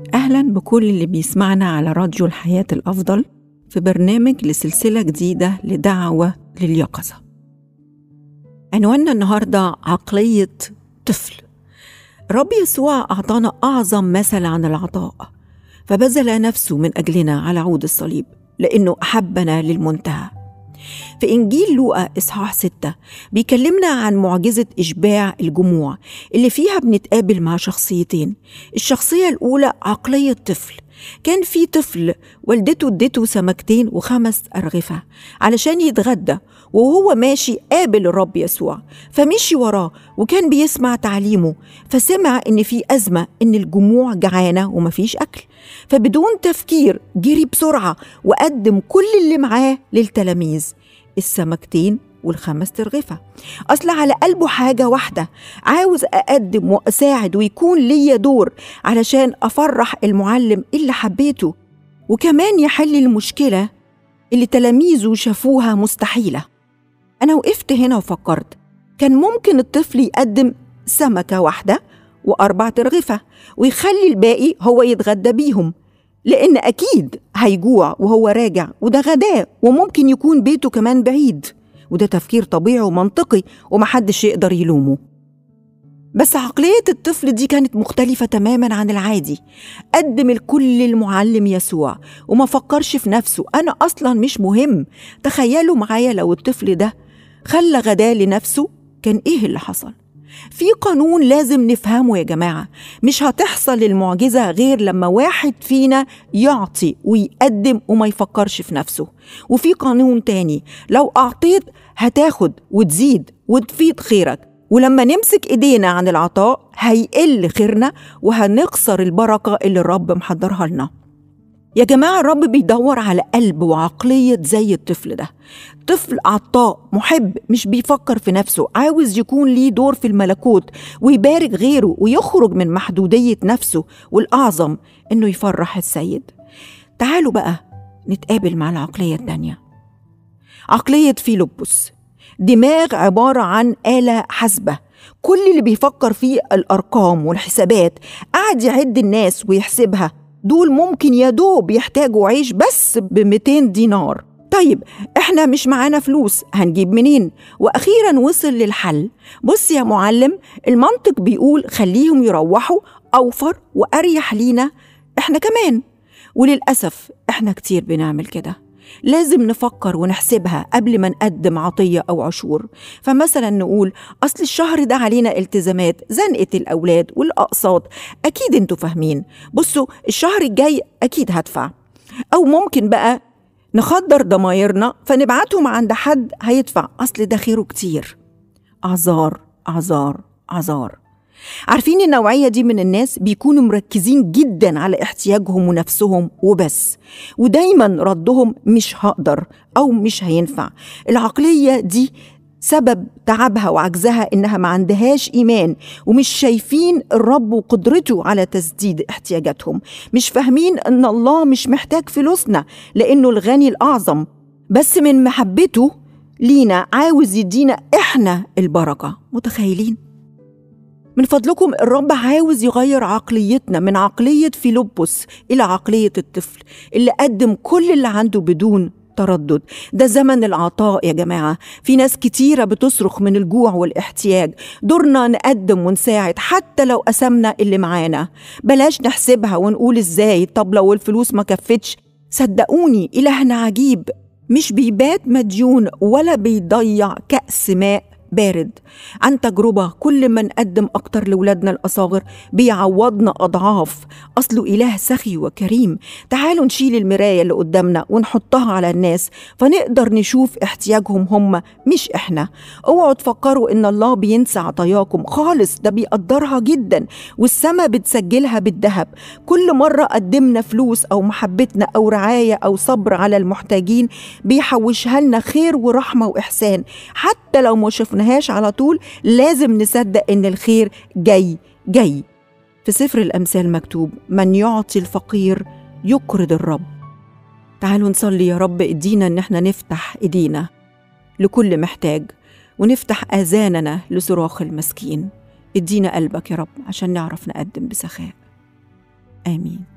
أهلا بكل اللي بيسمعنا على راديو الحياة الأفضل في برنامج لسلسلة جديدة لدعوة لليقظة. عنواننا النهاردة عقلية طفل. رب يسوع أعطانا أعظم مثل عن العطاء، فبذل نفسه من أجلنا على عود الصليب لأنه أحبنا للمنتهى. في إنجيل لوقا إصحاح 6 بيكلمنا عن معجزة إشباع الجموع اللي فيها بنتقابل مع شخصيتين. الشخصية الأولى عقلية طفل. كان في طفل والدته ادته سمكتين و5 أرغفة علشان يتغدى، وهو ماشي قابل الرب يسوع فمشي وراه وكان بيسمع تعليمه، فسمع إن في أزمة، إن الجموع جعانة ومفيش أكل، فبدون تفكير جري بسرعة وقدم كل اللي معاه للتلاميذ، السمكتين وال5 أرغفة. أصل على قلبه حاجة واحدة، عاوز أقدم وأساعد ويكون ليا دور علشان أفرح المعلم اللي حبيته، وكمان يحل المشكلة اللي تلاميذه شافوها مستحيلة. أنا وقفت هنا وفكرت، كان ممكن الطفل يقدم سمكة واحدة و4 أرغفة ويخلي الباقي هو يتغدى بيهم، لأن أكيد هيجوع وهو راجع، وده غداه وممكن يكون بيته كمان بعيد، وده تفكير طبيعي ومنطقي ومحدش يقدر يلومه. بس عقلية الطفل دي كانت مختلفة تماما عن العادي. قدم الكل للمعلم يسوع وما فكرش في نفسه، أنا أصلا مش مهم. تخيلوا معايا لو الطفل ده خلى غداه لنفسه، كان إيه اللي حصل؟ في قانون لازم نفهمه يا جماعة، مش هتحصل المعجزة غير لما واحد فينا يعطي ويقدم وما يفكرش في نفسه. وفي قانون تاني، لو أعطيت هتاخد وتزيد وتفيض خيرك، ولما نمسك إيدينا عن العطاء هيقل خيرنا وهنخسر البركة اللي الرب محضرها لنا. يا جماعة، الرب بيدور على قلب وعقلية زي الطفل ده. طفل عطاء محب، مش بيفكر في نفسه، عاوز يكون ليه دور في الملكوت ويبارك غيره ويخرج من محدودية نفسه، والأعظم إنه يفرح السيد. تعالوا بقى نتقابل مع العقلية التانية، عقلية فيلبس. دماغ عبارة عن آلة حاسبة، كل اللي بيفكر فيه الأرقام والحسابات، قاعد يعد الناس ويحسبها، دول ممكن يدوب يحتاجوا عيش بس ب200 دينار. طيب احنا مش معانا فلوس، هنجيب منين؟ واخيرا وصل للحل. بص يا معلم، المنطق بيقول خليهم يروحوا، اوفر واريح لينا احنا كمان. وللأسف احنا كتير بنعمل كده. لازم نفكر ونحسبها قبل ما نقدم عطية أو عشور. فمثلا نقول أصل الشهر ده علينا التزامات، زنقة الأولاد والأقساط، أكيد انتوا فاهمين، بصوا الشهر الجاي أكيد هدفع. أو ممكن بقى نخدر ضمايرنا فنبعتهم عند حد هيدفع، أصل ده خيره كتير. أعذار أعذار أعذار. عارفين النوعية دي من الناس بيكونوا مركزين جدا على احتياجهم ونفسهم وبس، ودايما ردهم مش هقدر أو مش هينفع. العقلية دي سبب تعبها وعجزها إنها ما عندهاش إيمان، ومش شايفين الرب وقدرته على تسديد احتياجاتهم، مش فاهمين إن الله مش محتاج فلوسنا لأنه الغني الأعظم، بس من محبته لينا عاوز يدينا إحنا البركة. متخيلين؟ من فضلكم الرب عاوز يغير عقليتنا من عقلية فيلبس إلى عقلية الطفل اللي قدم كل اللي عنده بدون تردد. ده زمن العطاء يا جماعة. في ناس كتيرة بتصرخ من الجوع والاحتياج، دورنا نقدم ونساعد حتى لو قسمنا اللي معانا. بلاش نحسبها ونقول ازاي، طب لو الفلوس ما كفتش. صدقوني إلهنا عجيب، مش بيبات مديون ولا بيضيع كأس ماء بارد. عن تجربة، كل ما نقدم أكتر لولادنا الأصاغر بيعوضنا أضعاف. أصله إله سخي وكريم. تعالوا نشيل المراية اللي قدامنا ونحطها على الناس فنقدر نشوف احتياجهم هم مش إحنا. اوعوا تفكروا إن الله بينسى عطاياكم خالص، ده بيقدرها جدا والسما بتسجلها بالذهب. كل مرة قدمنا فلوس أو محبتنا أو رعاية أو صبر على المحتاجين بيحوشها لنا خير ورحمة وإحسان. حتى لو ما شفناهاش على طول لازم نصدق إن الخير جاي جاي. في سفر الأمثال مكتوب: من يعطي الفقير يقرض الرب. تعالوا نصلي يا رب ادينا إن احنا نفتح ايدينا لكل محتاج ونفتح آذاننا لصراخ المسكين. ادينا قلبك يا رب عشان نعرف نقدم بسخاء. آمين.